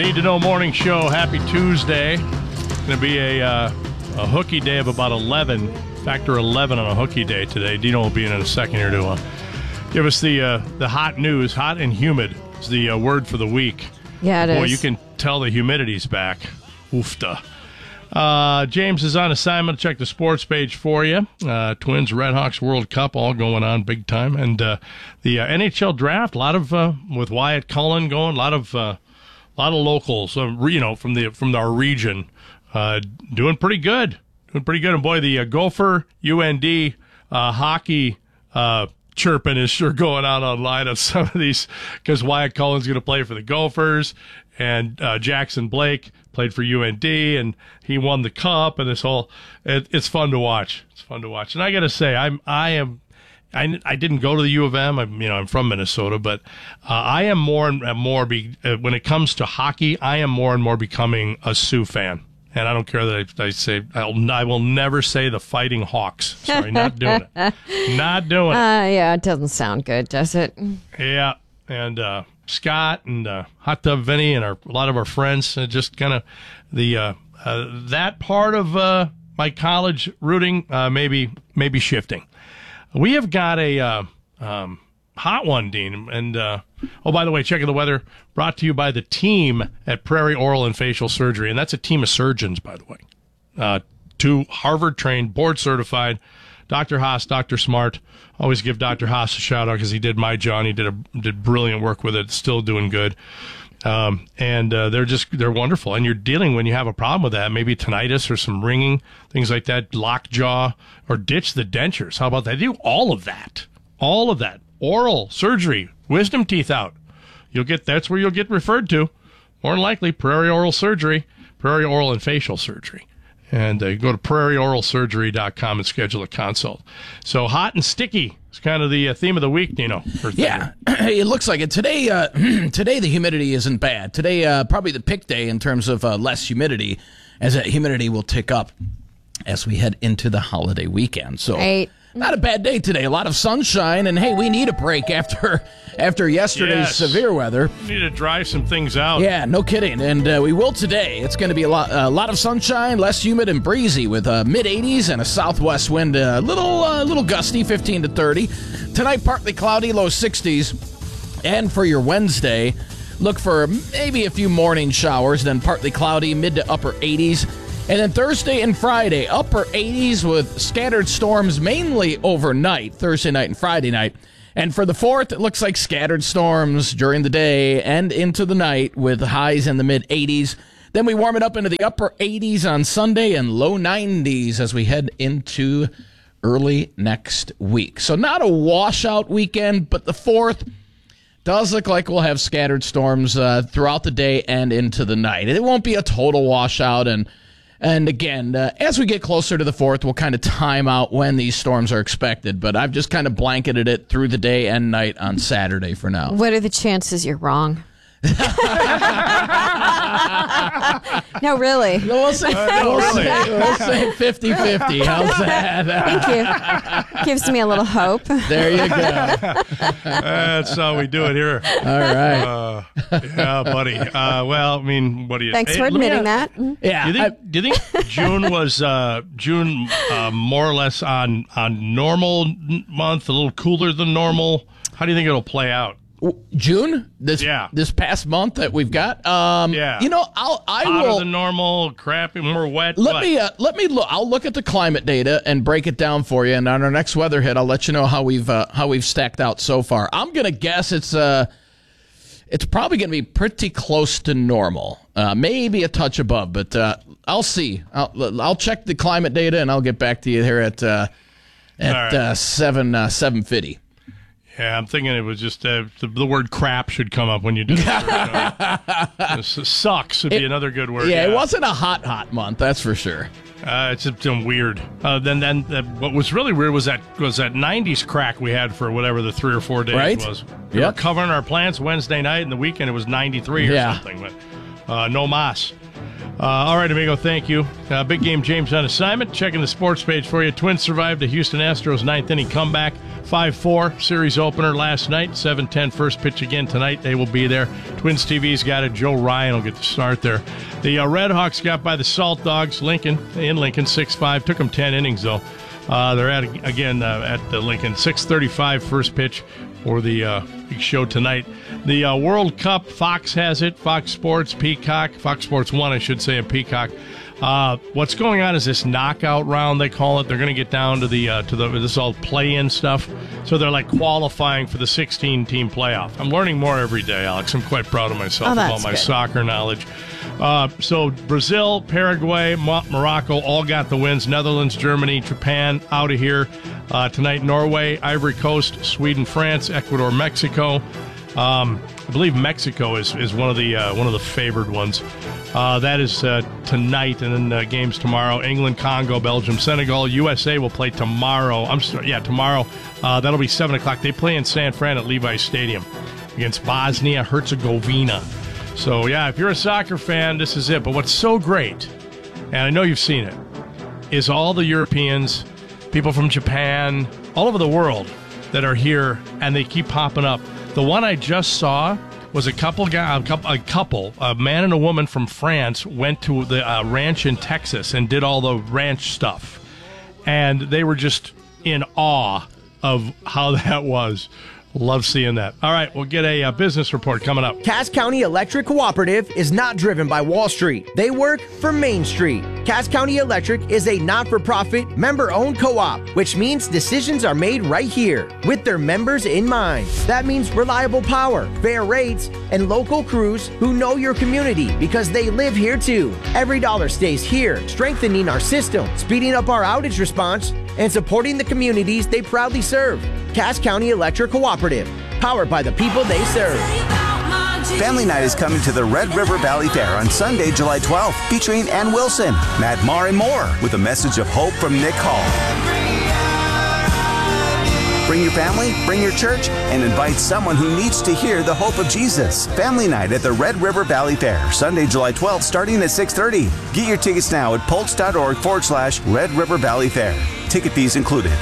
Need to Know Morning Show. Happy Tuesday. Going to be a hooky day of about 11, factor 11 on a hooky day today. Dino will be in a second here to give us the hot news. Hot and humid is the word for the week. Yeah, it is. Boy, you can tell the humidity's back. Oofta. James is on assignment to check the sports page for you. Twins, Red Hawks World Cup all going on big time. And the NHL draft, a lot of, with Wyatt Cullen going, a lot of locals, from our region, doing pretty good. And boy, the Gopher UND hockey chirping is sure going out online on some of these, because Wyatt Cullen's going to play for the Gophers, and Jackson Blake played for UND, and he won the cup, and this whole it's fun to watch. It's fun to watch, and I got to say, I didn't go to the U of M. I'm from Minnesota, but I am more and more when it comes to hockey, I am more and more becoming a Sioux fan. And I don't care that I say, I will never say the Fighting Hawks. Sorry, not doing it. Not doing it. Yeah, it doesn't sound good, does it? Yeah, and Scott and Hot Tub Vinny and a lot of our friends, just kind of that part of my college rooting maybe shifting. We have got a hot one, Dean. And, by the way, checking the weather, brought to you by the team at Prairie Oral and Facial Surgery. And that's a team of surgeons, by the way. 2 Harvard-trained, board-certified, Dr. Haas, Dr. Smart. Always give Dr. Haas a shout-out because he did my job. He did brilliant work with it, still doing good. And they're wonderful. And you're dealing, when you have a problem with that, maybe tinnitus or some ringing, things like that, lockjaw, or ditch the dentures. How about that? They do all of that. All of that. Oral surgery, wisdom teeth out. That's where you'll get referred to. More than likely, Prairie Oral Surgery, Prairie Oral and Facial Surgery. And you go to prairieoralsurgery.com and schedule a consult. So hot and sticky is kind of the theme of the week, Dino. Yeah, it looks like it. Today, today the humidity isn't bad. Today, probably the pick day in terms of less humidity, as that humidity will tick up as we head into the holiday weekend. So. Right. Not a bad day today. A lot of sunshine, and hey, we need a break after yesterday's severe weather. We need to dry some things out. Yeah, no kidding, and we will today. It's going to be a lot of sunshine, less humid and breezy, with mid-80s and a southwest wind, a little gusty, 15 to 30. Tonight, partly cloudy, low 60s, and for your Wednesday, look for maybe a few morning showers, then partly cloudy, mid to upper 80s. And then Thursday and Friday, upper 80s with scattered storms mainly overnight, Thursday night and Friday night. And for the 4th, it looks like scattered storms during the day and into the night with highs in the mid-80s. Then we warm it up into the upper 80s on Sunday and low 90s as we head into early next week. So not a washout weekend, but the 4th does look like we'll have scattered storms throughout the day and into the night. It won't be a total washout, and again, as we get closer to the 4th, we'll kind of time out when these storms are expected. But I've just kind of blanketed it through the day and night on Saturday for now. What are the chances you're wrong? No, really. We'll say 50-50. How's that? Thank you. Gives me a little hope. There you go. That's how we do it here. All right. Yeah, buddy. Well, I mean, what do you... Thanks for admitting that. Yeah. Do you think June was more or less on normal month, a little cooler than normal? How do you think it'll play out? June? This past month that we've got? Yeah. You know, I will... Hotter than normal, crappy, more wet. Let me look. I'll look at the climate data and break it down for you, and on our next weather hit, I'll let you know how we've stacked out so far. I'm gonna guess it's probably gonna be pretty close to normal, maybe a touch above, but I'll see. I'll check the climate data and I'll get back to you here at 7:50. Yeah, I'm thinking it was just the word crap should come up when you do it. Sucks would be another good word. Yeah, it wasn't a hot month, that's for sure. It's just weird. Then what was really weird was that 90s crack we had for whatever the 3 or 4 days was. We were covering our plants Wednesday night, and the weekend it was 93 or something. But no mas. All right, amigo, thank you. Big Game James on assignment. Checking the sports page for you. Twins survived the Houston Astros ninth inning comeback. 5-4 series opener last night. 7-10 first pitch again tonight. They will be there. Twins TV's got it. Joe Ryan will get the start there. The Red Hawks got by the Salt Dogs. Lincoln 6-5. Took them 10 innings, though. They're at the Lincoln. 6:35 first pitch for the big show tonight. The World Cup, Fox has it. Fox Sports, Peacock. Fox Sports 1, I should say, and Peacock. What's going on is this knockout round, they call it. They're going to get down to this is all play-in stuff. So they're like qualifying for the 16-team playoff. I'm learning more every day, Alex. I'm quite proud of myself about my soccer knowledge. So Brazil, Paraguay, Morocco all got the wins. Netherlands, Germany, Japan out of here. Tonight, Norway, Ivory Coast, Sweden, France, Ecuador, Mexico. I believe Mexico is one of the favored ones. That is tonight, and then games tomorrow. England, Congo, Belgium, Senegal. USA will play tomorrow. Tomorrow. That'll be 7 o'clock. They play in San Fran at Levi Stadium against Bosnia-Herzegovina. So, yeah, if you're a soccer fan, this is it. But what's so great, and I know you've seen it, is all the Europeans, people from Japan, all over the world that are here, and they keep popping up. The one I just saw was a man and a woman from France went to the ranch in Texas and did all the ranch stuff. And they were just in awe of how that was. Love seeing that. All right, we'll get a business report coming up. Cass County Electric Cooperative is not driven by Wall Street. They work for Main Street. Cass County Electric is a not-for-profit, member-owned co-op, which means decisions are made right here with their members in mind. That means reliable power, fair rates, and local crews who know your community because they live here too. Every dollar stays here, strengthening our system, speeding up our outage response, and supporting the communities they proudly serve. Cass County Electric Cooperative, powered by the people they serve. Family Night is coming to the Red River Valley Fair on Sunday, July 12th, featuring Ann Wilson, Matt Marr, and more, with a message of hope from Nick Hall. Bring your family, bring your church, and invite someone who needs to hear the hope of Jesus. Family Night at the Red River Valley Fair, Sunday, July 12th, starting at 6:30. Get your tickets now at polks.org/Red River Valley Fair. Ticket fees included.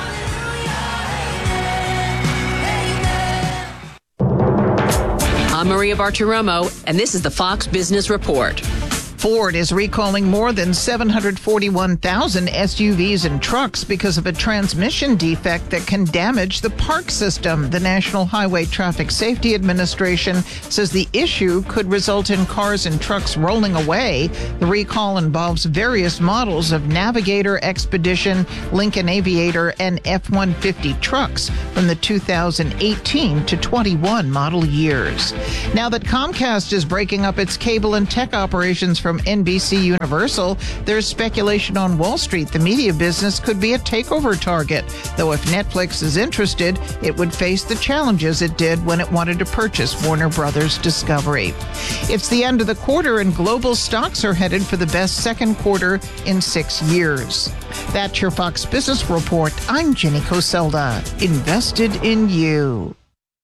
I'm Maria Bartiromo, and this is the Fox Business Report. Ford is recalling more than 741,000 SUVs and trucks because of a transmission defect that can damage the park system. The National Highway Traffic Safety Administration says the issue could result in cars and trucks rolling away. The recall involves various models of Navigator, Expedition, Lincoln Aviator, and F-150 trucks from the 2018 to 21 model years. Now that Comcast is breaking up its cable and tech operations from NBC Universal, there's speculation on Wall Street the media business could be a takeover target. Though if Netflix is interested, it would face the challenges it did when it wanted to purchase Warner Brothers Discovery. It's the end of the quarter and global stocks are headed for the best second quarter in 6 years. That's your Fox Business Report. I'm Jenny Coselda. Invested in you.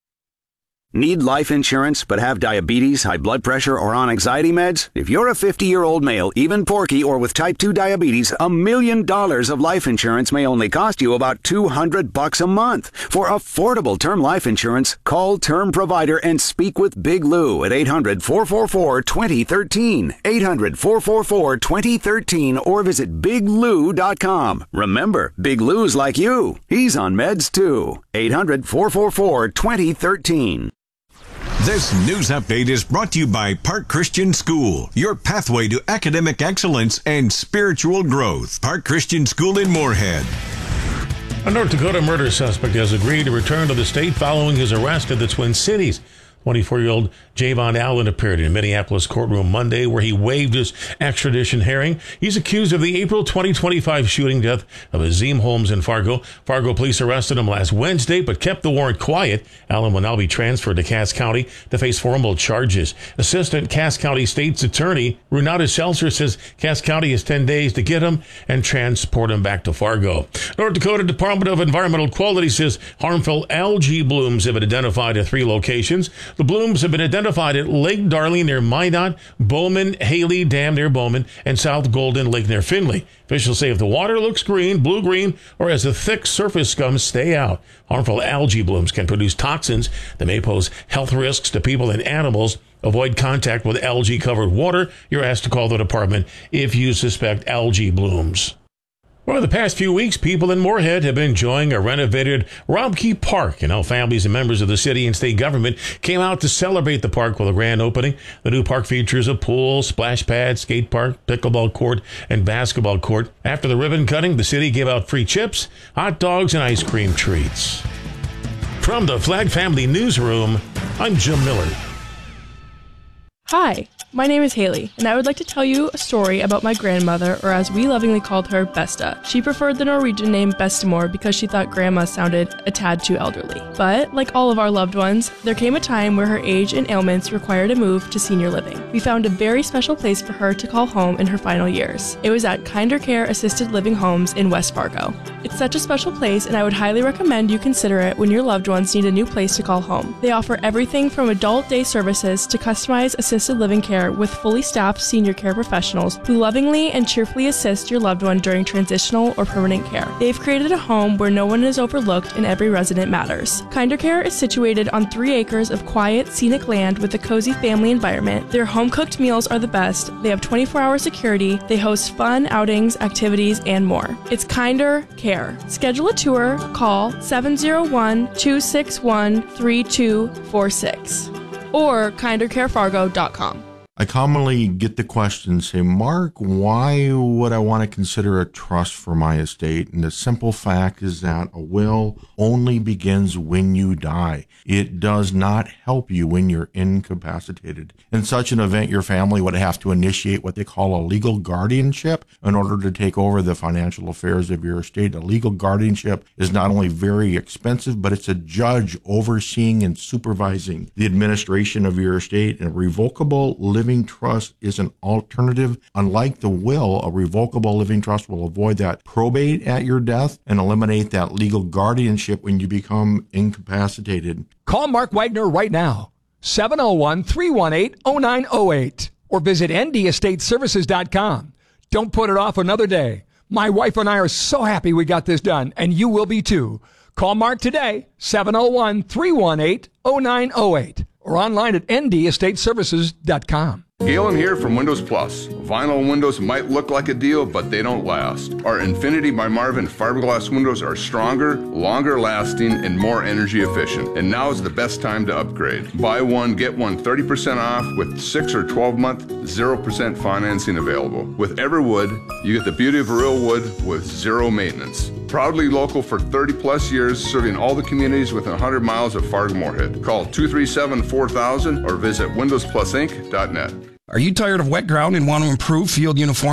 Need life insurance but have diabetes, high blood pressure, or on anxiety meds? If you're a 50-year-old male, even porky, or with type 2 diabetes, $1 million of life insurance may only cost you about $200 a month. For affordable term life insurance, call Term Provider and speak with Big Lou at 800-444-2013, 800-444-2013, or visit biglou.com. Remember, Big Lou's like you. He's on meds too. 800-444-2013. This news update is brought to you by Park Christian School, your pathway to academic excellence and spiritual growth. Park Christian School in Moorhead. A North Dakota murder suspect has agreed to return to the state following his arrest in the Twin Cities. 24-year-old Javon Allen appeared in a Minneapolis courtroom Monday where he waived his extradition hearing. He's accused of the April 2025 shooting death of Azim Holmes in Fargo. Fargo police arrested him last Wednesday but kept the warrant quiet. Allen will now be transferred to Cass County to face formal charges. Assistant Cass County State's Attorney Renata Seltzer says Cass County has 10 days to get him and transport him back to Fargo. North Dakota Department of Environmental Quality says harmful algae blooms have been identified at 3 locations. The blooms have been identified at Lake Darling near Minot, Bowman, Haley Dam near Bowman, and South Golden Lake near Findlay. Officials say if the water looks green, blue-green, or has a thick surface scum, stay out. Harmful algae blooms can produce toxins that may pose health risks to people and animals. Avoid contact with algae-covered water. You're asked to call the department if you suspect algae blooms. Well, the past few weeks, people in Moorhead have been enjoying a renovated Robke Park. And now families and members of the city and state government came out to celebrate the park with a grand opening. The new park features a pool, splash pad, skate park, pickleball court, and basketball court. After the ribbon cutting, the city gave out free chips, hot dogs, and ice cream treats. From the Flag Family Newsroom, I'm Jim Miller. Hi, my name is Haley, and I would like to tell you a story about my grandmother, or as we lovingly called her, Besta. She preferred the Norwegian name Bestemor because she thought grandma sounded a tad too elderly. But, like all of our loved ones, there came a time where her age and ailments required a move to senior living. We found a very special place for her to call home in her final years. It was at Kinder Care Assisted Living Homes in West Fargo. It's such a special place, and I would highly recommend you consider it when your loved ones need a new place to call home. They offer everything from adult day services to customized assisted living care with fully staffed senior care professionals who lovingly and cheerfully assist your loved one during transitional or permanent care. They've created a home where no one is overlooked and every resident matters. Kinder Care is situated on 3 acres of quiet, scenic land with a cozy family environment. Their home-cooked meals are the best. They have 24-hour security. They host fun outings, activities, and more. It's Kinder Care. Schedule a tour. Call 701-261-3246 or kindercarefargo.com. I commonly get the question, say, Mark, why would I want to consider a trust for my estate? And the simple fact is that a will only begins when you die. It does not help you when you're incapacitated. In such an event, your family would have to initiate what they call a legal guardianship in order to take over the financial affairs of your estate. A legal guardianship is not only very expensive, but it's a judge overseeing and supervising the administration of your estate. And a revocable living trust is an alternative. Unlike the will, a revocable living trust will avoid that probate at your death and eliminate that legal guardianship when you become incapacitated. Call Mark Wagner right now, 701-318-0908, or visit ndestateservices.com. Don't put it off another day. My wife and I are so happy we got this done, and you will be too. Call Mark today, 701-318-0908, or online at ndestateservices.com. Galen here from Windows Plus. Vinyl windows might look like a deal, but they don't last. Our Infinity by Marvin fiberglass windows are stronger, longer lasting, and more energy efficient. And now is the best time to upgrade. Buy one, get one 30% off with 6 or 12-month, 0% financing available. With Everwood, you get the beauty of real wood with zero maintenance. Proudly local for 30-plus years, serving all the communities within 100 miles of Fargo-Moorhead. Call 237-4000 or visit windowsplusinc.net. Are you tired of wet ground and want to improve field uniform